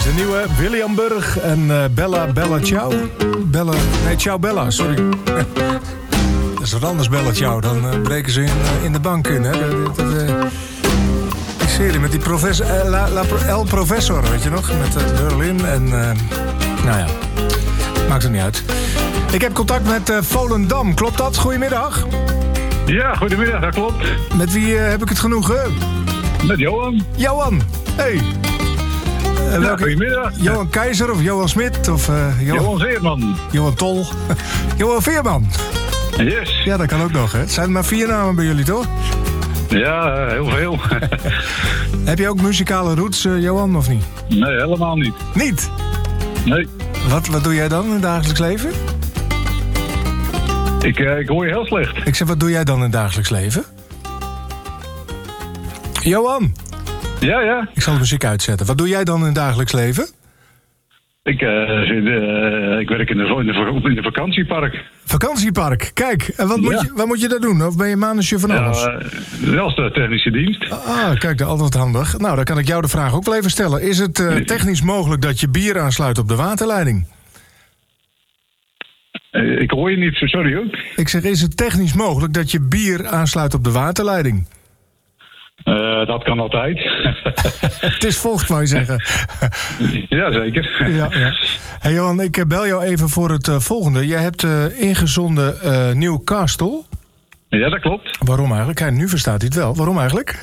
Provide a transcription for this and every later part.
De nieuwe William Burg en Bella Ciao. Ciao Bella, sorry. Dat is wat anders, Bella Ciao. Dan breken ze in de bank in, hè. Die serie met die professor, El Professor, weet je nog? Met Berlin en... nou ja, maakt het niet uit. Ik heb contact met Volendam, klopt dat? Goedemiddag. Ja, goedemiddag, dat klopt. Met wie heb ik het genoegen? Met Johan. Johan, hey. Goedemiddag. Johan Keizer of Johan Smit of Johan Veerman. Johan Tol. Johan Veerman. Yes. Ja, dat kan ook nog, hè. Het zijn maar 4 namen bij jullie, toch? Ja, heel veel. Heb je ook muzikale roots, Johan, of niet? Nee, helemaal niet. Niet? Nee. Wat doe jij dan in het dagelijks leven? Ik hoor je heel slecht. Ik zeg, wat doe jij dan in het dagelijks leven? Johan? Ja. Ik zal de muziek uitzetten. Wat doe jij dan in het dagelijks leven? Ik werk in de vakantiepark. Vakantiepark, kijk. En wat moet je daar doen? Of ben je manager van alles? Ja, als de technische dienst. Ah, kijk, dat altijd handig. Nou, dan kan ik jou de vraag ook wel even stellen. Is het technisch mogelijk dat je bier aansluit op de waterleiding? Ik hoor je niet, sorry hoor. Ik zeg, is het technisch mogelijk dat je bier aansluit op de waterleiding? Dat kan altijd. Het is volgt, wou je zeggen. Ja, zeker. Ja. Hey Johan, ik bel jou even voor het volgende. Jij hebt ingezonden Newcastle. Ja, dat klopt. Waarom eigenlijk? Kijk, nu verstaat hij het wel. Waarom eigenlijk?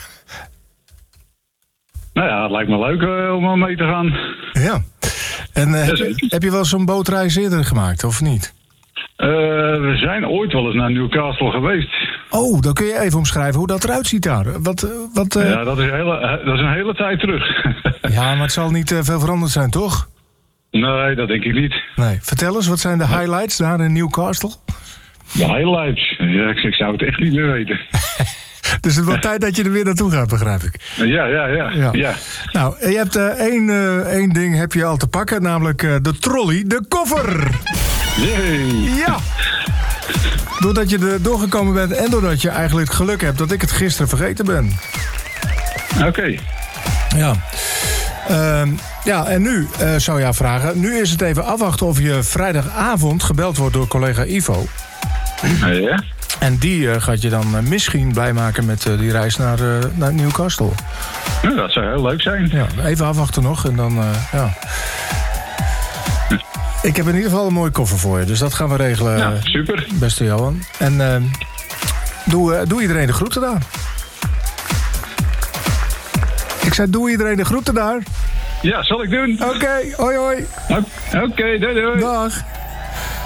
Nou ja, het lijkt me leuk om al mee te gaan. Ja. En heb je wel zo'n bootreis eerder gemaakt, of niet? We zijn ooit wel eens naar Newcastle geweest. Oh, dan kun je even omschrijven hoe dat eruit ziet daar. Ja, dat is een hele tijd terug. Ja, maar het zal niet veel veranderd zijn, toch? Nee, dat denk ik niet. Nee. Vertel eens, wat zijn de highlights daar in Newcastle? De highlights? Ja, ik zou het echt niet meer weten. Dus het wordt tijd dat je er weer naartoe gaat, begrijp ik. Ja. Nou, je hebt één ding heb je al te pakken, namelijk de trolley, de koffer. Yay. Ja. Doordat je er doorgekomen bent en doordat je eigenlijk het geluk hebt dat ik het gisteren vergeten ben. Oké. Ja. Ja, en nu zou je vragen. Nu is het even afwachten of je vrijdagavond gebeld wordt door collega Ivo. Ja. En die gaat je dan misschien blij maken met die reis naar Newcastle. Ja, dat zou heel leuk zijn. Ja, even afwachten nog en dan, ja. Ik heb in ieder geval een mooie koffer voor je, dus dat gaan we regelen. Ja, super. Beste Johan. En doe iedereen de groeten daar. Ik zei, doe iedereen de groeten daar. Ja, zal ik doen. Oké, hoi hoi. Oké, doei doei. Dag.